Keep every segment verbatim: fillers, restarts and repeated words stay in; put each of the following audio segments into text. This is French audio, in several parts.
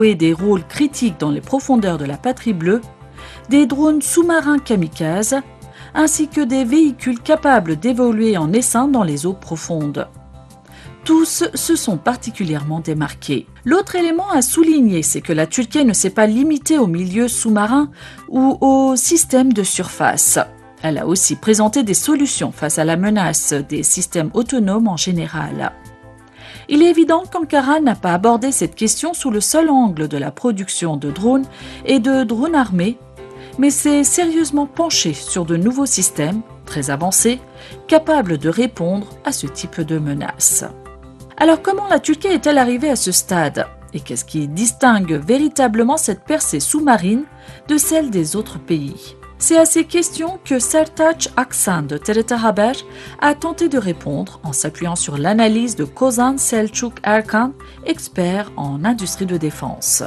jouer des rôles critiques dans les profondeurs de la patrie bleue, des drones sous-marins kamikazes, ainsi que des véhicules capables d'évoluer en essaim dans les eaux profondes. Tous se sont particulièrement démarqués. L'autre élément à souligner, c'est que la Turquie ne s'est pas limitée au milieu sous-marin ou au système de surface. Elle a aussi présenté des solutions face à la menace des systèmes autonomes en général. Il est évident qu'Ankara n'a pas abordé cette question sous le seul angle de la production de drones et de drones armés, mais s'est sérieusement penché sur de nouveaux systèmes, très avancés, capables de répondre à ce type de menaces. Alors comment la Turquie est-elle arrivée à ce stade? Et qu'est-ce qui distingue véritablement cette percée sous-marine de celle des autres pays? C'est à ces questions que Sertaç Aksan de T R T Haber a tenté de répondre en s'appuyant sur l'analyse de Kozan Selçuk Erkan, expert en industrie de défense.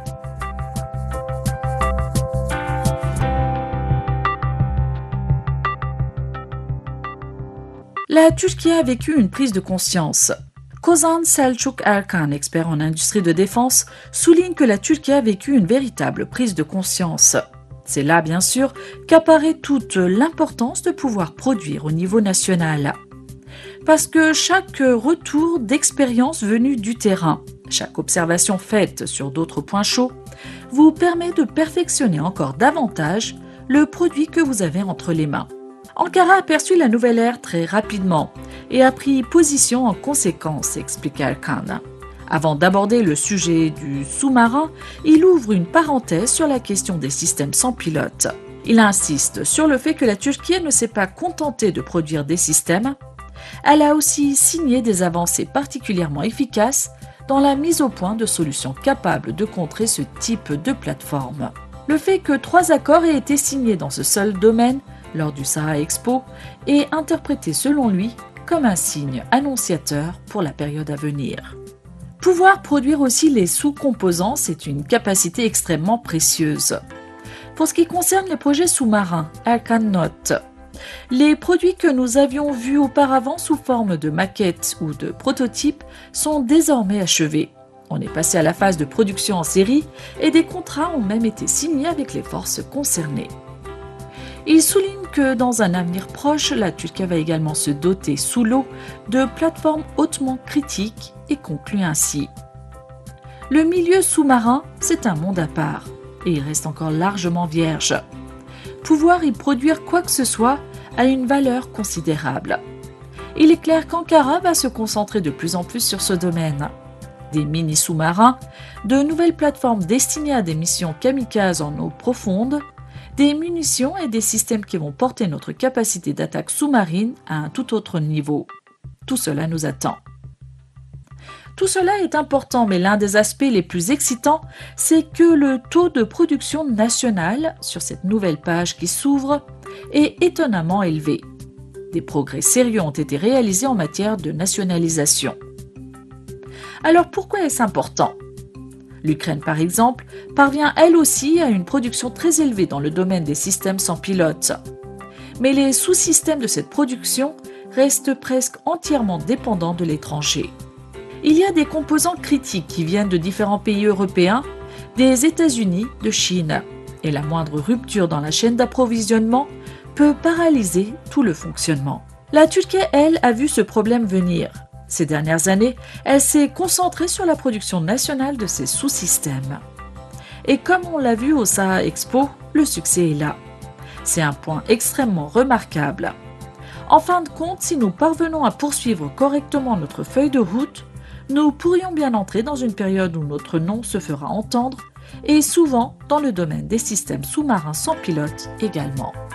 La Turquie a vécu une prise de conscience. Kozan Selçuk Erkan, expert en industrie de défense, souligne que la Turquie a vécu une véritable prise de conscience. C'est là, bien sûr, qu'apparaît toute l'importance de pouvoir produire au niveau national. Parce que chaque retour d'expérience venue du terrain, chaque observation faite sur d'autres points chauds, vous permet de perfectionner encore davantage le produit que vous avez entre les mains. Ankara a perçu la nouvelle ère très rapidement et a pris position en conséquence, explique Erkan. Avant d'aborder le sujet du sous-marin, il ouvre une parenthèse sur la question des systèmes sans pilote. Il insiste sur le fait que la Turquie ne s'est pas contentée de produire des systèmes, elle a aussi signé des avancées particulièrement efficaces dans la mise au point de solutions capables de contrer ce type de plateforme. Le fait que trois accords aient été signés dans ce seul domaine lors du Sahara Expo est interprété selon lui comme un signe annonciateur pour la période à venir. Pouvoir produire aussi les sous-composants, c'est une capacité extrêmement précieuse. Pour ce qui concerne les projets sous-marins, Erkan note: les produits que nous avions vus auparavant sous forme de maquettes ou de prototypes sont désormais achevés. On est passé à la phase de production en série et des contrats ont même été signés avec les forces concernées. Il souligne que dans un avenir proche, la Turquie va également se doter sous l'eau de plateformes hautement critiques et conclut ainsi: le milieu sous-marin, c'est un monde à part et il reste encore largement vierge. Pouvoir y produire quoi que ce soit a une valeur considérable. Il est clair qu'Ankara va se concentrer de plus en plus sur ce domaine. Des mini-sous-marins, de nouvelles plateformes destinées à des missions kamikazes en eau profonde, des munitions et des systèmes qui vont porter notre capacité d'attaque sous-marine à un tout autre niveau. Tout cela nous attend. Tout cela est important, mais l'un des aspects les plus excitants, c'est que le taux de production nationale sur cette nouvelle page qui s'ouvre est étonnamment élevé. Des progrès sérieux ont été réalisés en matière de nationalisation. Alors pourquoi est-ce important ? L'Ukraine, par exemple, parvient elle aussi à une production très élevée dans le domaine des systèmes sans pilote. Mais les sous-systèmes de cette production restent presque entièrement dépendants de l'étranger. Il y a des composants critiques qui viennent de différents pays européens, des États-Unis, de Chine, et la moindre rupture dans la chaîne d'approvisionnement peut paralyser tout le fonctionnement. La Turquie, elle, a vu ce problème venir. Ces dernières années, elle s'est concentrée sur la production nationale de ces sous-systèmes. Et comme on l'a vu au Sahara Expo, le succès est là. C'est un point extrêmement remarquable. En fin de compte, si nous parvenons à poursuivre correctement notre feuille de route, nous pourrions bien entrer dans une période où notre nom se fera entendre, et souvent dans le domaine des systèmes sous-marins sans pilote également.